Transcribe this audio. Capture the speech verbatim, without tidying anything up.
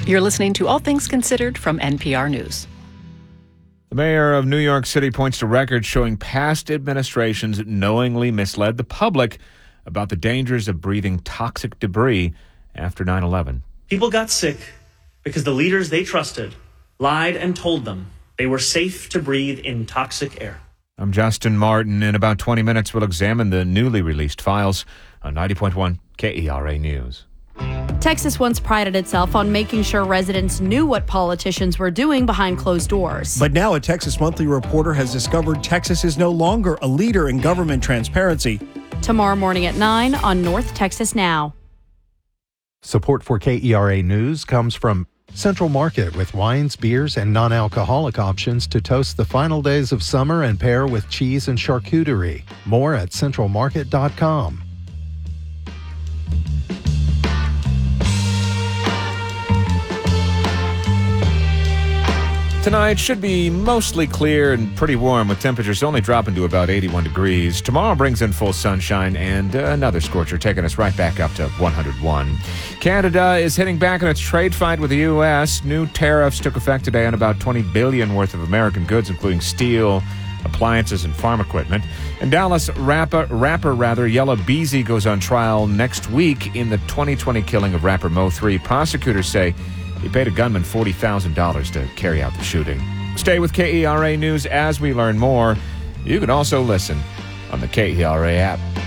You're listening to All Things Considered from N P R News. The mayor of New York City points to records showing past administrations knowingly misled the public about the dangers of breathing toxic debris after nine eleven. People got sick because the leaders they trusted lied and told them they were safe to breathe in toxic air. I'm Justin Martin. In about twenty minutes, we'll examine the newly released files on ninety point one K E R A News. Texas once prided itself on making sure residents knew what politicians were doing behind closed doors. But now a Texas Monthly reporter has discovered Texas is no longer a leader in government transparency. Tomorrow morning at nine on North Texas Now. Support for K E R A News comes from Central Market, with wines, beers, and non-alcoholic options to toast the final days of summer and pair with cheese and charcuterie. More at central market dot com. Tonight should be mostly clear and pretty warm, with temperatures only dropping to about eighty-one degrees. Tomorrow brings in full sunshine and uh, another scorcher, taking us right back up to one hundred one. Canada is hitting back on its trade fight with the U S. New tariffs took effect today on about twenty billion dollars worth of American goods, including steel, appliances, and farm equipment. And Dallas rapper, rapper rather, Yella Beezy goes on trial next week in the twenty twenty killing of rapper Mo three. Prosecutors say he paid a gunman forty thousand dollars to carry out the shooting. Stay with K E R A News as we learn more. You can also listen on the K E R A app.